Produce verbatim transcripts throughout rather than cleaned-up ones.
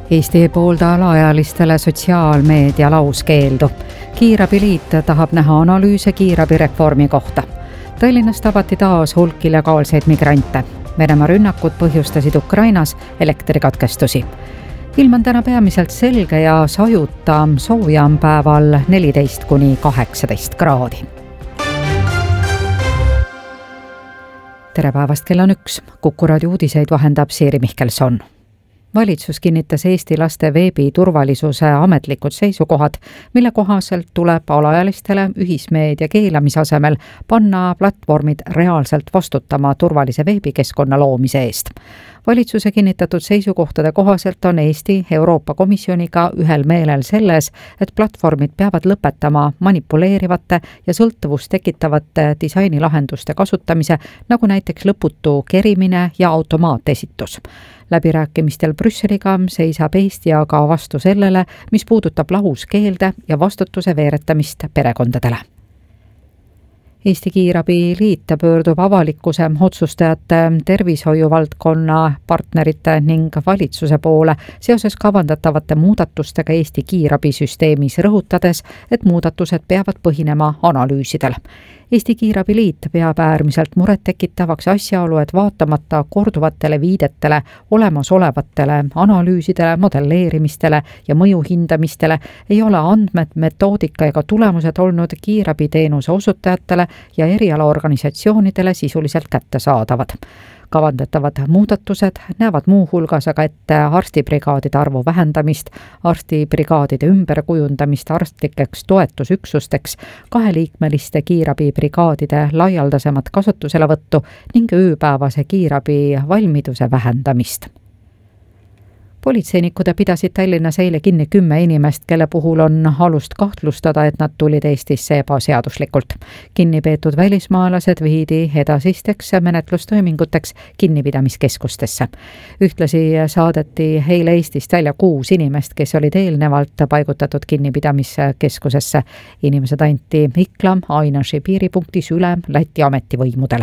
Eesti ei poolda alaealistele sotsiaalmeedia lauskeeldu. Kiirabiliit tahab näha analüüse kiirabireformi kohta. Tallinnast avati taas hulk illegaalseid migrante. Venemaa rünnakud põhjustasid Ukrainas elektrikatkestusi. Ilm on täna peamiselt selge ja sajuta, sooja on päeval neliteist kuni kaheksateist kraadi. Tere päevast, kell on üks. Kuku raadio uudiseid vahendab Siiri Mihkelson. Valitsus kinnitas Eesti laste veebi turvalisuse ametlikud seisukohad, mille kohaselt tuleb alaealistele ühismeedia keelamise asemel panna platvormid reaalselt vastutama turvalise veebikeskkonna loomise eest. Valitsuse kinnitatud seisukohtade kohaselt on Eesti Euroopa Komisjoniga ühel meelel selles, et platvormid peavad lõpetama manipuleerivate ja sõltuvust tekitavate disainilahenduste kasutamise, nagu näiteks lõputu kerimine ja automaatesitus. Läbirääkimistel Brüsseliga seisab Eesti aga vastu sellele, mis puudutab lahuskeelde ja vastutuse veeretamist perekondadele. Eesti Kiirabiliit pöördub avalikkuse, otsustajate, tervishoiuvaldkonna partnerite ning valitsuse poole seoses kavandatavate muudatustega Eesti kiirabisüsteemis, rõhutades, et muudatused peavad põhinema analüüsidel. Eesti Kiirabiliit peab äärmiselt murettekitavaks asjaolu, et vaatamata korduvatele viidetele, olemasolevatele analüüsidele, modelleerimistele ja mõjuhindamistele ei ole andmed, metoodika ega tulemused olnud kiirabiteenuse osutajatele ja erialaorganisatsioonidele sisuliselt kättesaadavad. Kavandatavad muudatused näevad muu hulgas aga ette arstibrigaadide arvu vähendamist, arstibrigaadide ümberkujundamist arstlikeks toetusüksusteks, kaheliikmeliste kiirabibrigaadide laialdasemat kasutuselevõttu ning ööpäevase kiirabi valmiduse vähendamist. Politseinikud pidasid Tallinnas eile kinni kümme inimest, kelle puhul on alust kahtlustada, et nad tulid Eestisse ebaseaduslikult. Kinni peetud välismaalased viidi edasisteks menetlustoiminguteks kinnipidamiskeskustesse. Ühtlasi saadeti eile Eestist välja kuus inimest, kes olid eelnevalt paigutatud kinnipidamiskeskusesse. Inimesed anti Ikla Ainaši piiripunktis üle Läti ametivõimudele.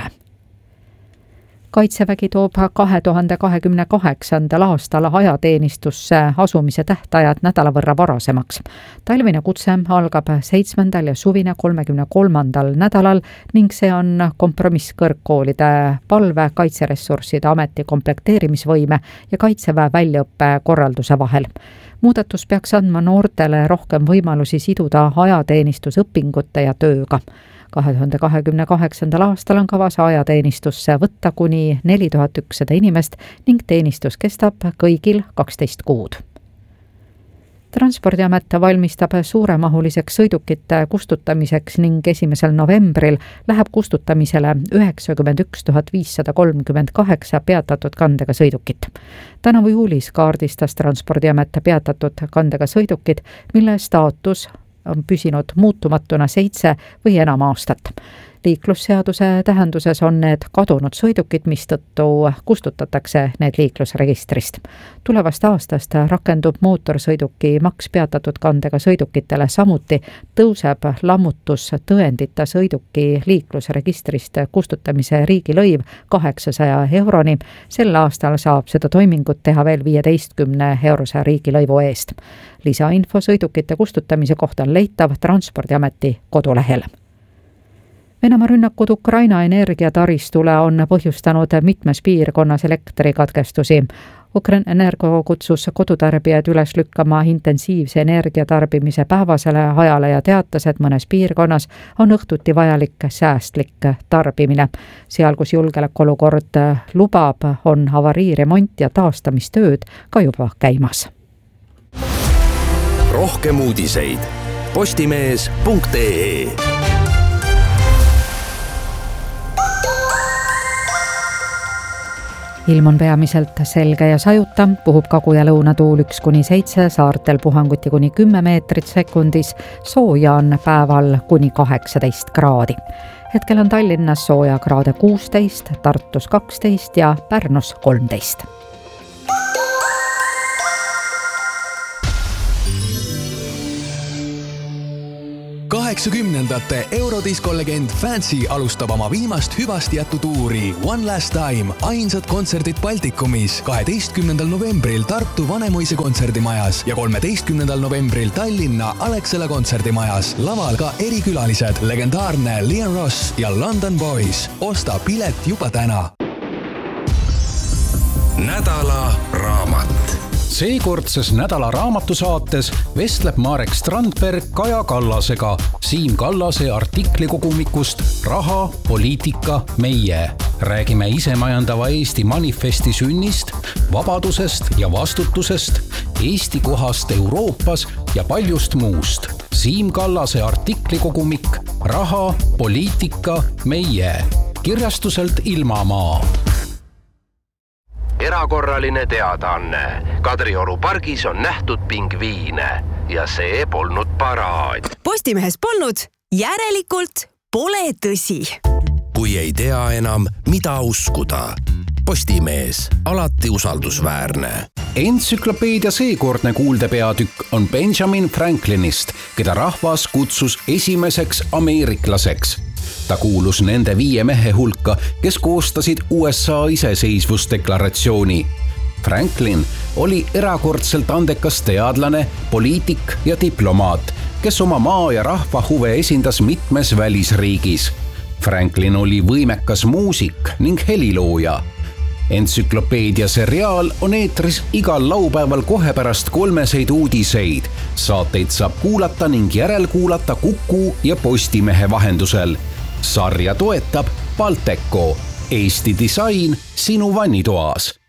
Kaitsevägi toob kahe tuhande kahekümne kaheksandal aastal ajateenistusse asumise tähtajad nädala võrra varasemaks. Talvine kutse algab seitsmendal ja suvine kolmekümne kolmandal nädalal ning see on kompromiss kõrgkoolide palve, kaitseressursside ameti komplekteerimisvõime ja kaitseväe väljaõppe korralduse vahel. Muudatus peaks andma noortele rohkem võimalusi siduda ajateenistusõpingute ja tööga. kahe tuhande kahekümne kaheksandal aastal on kavas ajateenistusse võtta kuni neli tuhat ükssada inimest ning teenistus kestab kõigil kaksteist kuud. Transpordiamet valmistab suuremahuliseks sõidukite kustutamiseks ning esimesel novembril läheb kustutamisele üheksakümmend üks tuhat viissada kolmkümmend kaheksa peatatud kandega sõidukit. Tänavu juulis kaardistas Transpordiamet peatatud kandega sõidukid, mille staatus on püsinud muutumatuna seitse või enam aastat. Liiklusseaduse tähenduses on need kadunud sõidukid, mis tõttu kustutatakse need liiklusregistrist. Tulevast aastast rakendub mootorsõiduki maks peatatud kandega sõidukitele, samuti tõuseb lammutustõendita sõiduki liiklusregistrist kustutamise riigilõiv kaheksasaja euroni. Sel aastal saab seda toimingut teha veel viieteistkümne eurose riigilõivu eest. Lisainfo sõidukite kustutamise kohta on leitav Transpordiameti kodulehel. Venemaa rünnakud Ukraina energiataristule on põhjustanud mitmes piirkonnas elektrikatkestusi. Ukraina Energo kutsus kodutarbijaid üles lükkama intensiivse energiatarbimise päevasele ajale ja teatas, et mõnes piirkonnas on õhtuti vajalik säästlik tarbimine. Seal, kus julgeolekuolukord lubab, on avariiremont ja taastamistööd ka juba käimas. Rohkem uudiseid postimees punkt ee. Ilm on peamiselt selge ja sajuta, puhub kagu- ja lõunatuul üks kuni seitse, saartel puhanguti kuni kümme meetrit sekundis, sooja on päeval kuni kaheksateist kraadi. Hetkel on Tallinnas sooja kraade kuusteist, Tartus kaksteist ja Pärnus kolmteist. kaheksakümnendate eurodiskolegend Fancy alustab oma viimast hüvast jättu tuuri One Last Time, ainsad kontserdid Baltikumis kaheteistkümnendal novembril Tartu Vanemuise kontserdimajas ja kolmeteistkümnendal novembril Tallinna Alexela kontserdimajas. Laval ka erikülalised, legendaarne Liam Ross ja London Boys. Osta pilet juba täna. Nädala raamat. Seekordses nädala raamatusaates vestleb Marek Strandberg Kaja Kallasega Siim Kallase artiklikogumikust Raha, poliitika, meie. Räägime isemajandava Eesti manifesti sünnist, vabadusest ja vastutusest, Eesti kohast Euroopas ja paljust muust. Siim Kallase artiklikogumik Raha, poliitika, meie. Kirjastuselt Ilmamaa. Erakorraline teadaanne. Kadrioru pargis on nähtud pingviine ja see polnud paraad. Postimehes polnud, järelikult pole tõsi. Kui ei tea enam, mida uskuda. Postimees, alati usaldusväärne. Entsüklopeedia seekordne kuuldepeatükk on Benjamin Franklinist, keda rahvas kutsus esimeseks ameeriklaseks. Ta kuulus nende viie mehe hulka, kes koostasid U S A iseseisvusdeklaratsiooni. Franklin oli erakordselt andekas teadlane, poliitik ja diplomaat, kes oma maa ja rahva huve esindas mitmes välisriigis. Franklin oli võimekas muusik ning helilooja. Entsüklopeedia seriaal on eetris igal laupäeval kohe pärast kolmeseid uudiseid. Saateid saab kuulata ning järelkuulata Kuku ja Postimehe vahendusel. Sarja toetab Balteco, Eesti disain sinu vannitoas.